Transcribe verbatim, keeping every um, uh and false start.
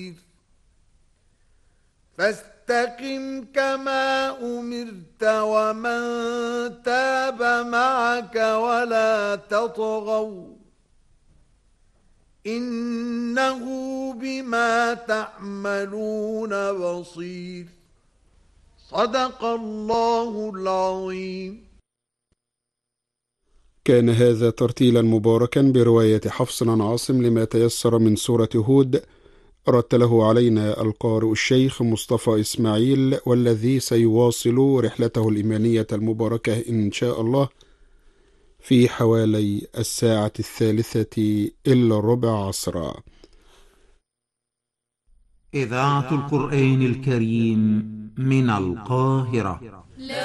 فاستقم كما أمرت ومن تاب معك ولا تطغوا إنه بما تعملون بصير. صدق الله العظيم. كان هذا ترتيلا مباركا برواية حفص عن عاصم لما تيسر من سورة هود، رتله علينا القارئ الشيخ مصطفى إسماعيل، والذي سيواصل رحلته الإيمانية المباركة إن شاء الله في حوالي الساعة الثالثة إلا ربع عصرا. إذاعة القرآن الكريم من القاهرة.